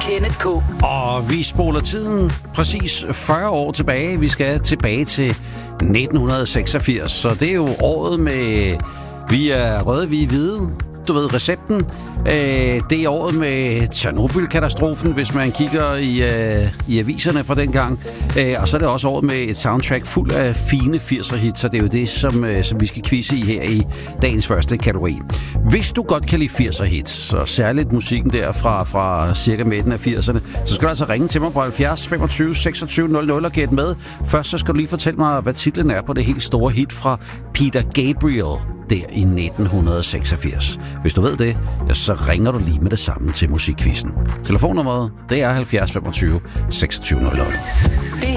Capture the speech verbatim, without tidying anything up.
Kenneth K. Og vi spoler tiden præcis fyrre år tilbage. Vi skal tilbage til nitten seksogfirs, så det er jo året med vi er røde, vi er hvide. Du ved, recepten. Øh, det er året med Tjernobyl-katastrofen, hvis man kigger i, øh, i aviserne fra dengang. Øh, og så er det også året med et soundtrack fuld af fine firser-hits, så det er jo det, som, øh, som vi skal quizze i her i dagens første kategori. Hvis du godt kan lide firser-hits, og særligt musikken der fra, fra cirka midten af firserne, så skal du altså ringe til mig på halvfjerds femogtyve seksogtyve nul nul og gætte med. Først så skal du lige fortælle mig, hvad titlen er på det helt store hit fra Peter Gabriel der i nitten seksogfirs. Hvis du ved det, ja, så ringer du lige med det samme til musikquizzen. Telefonnummeret, det er halvfjerds femogtyve seksogtyve nul nul. Det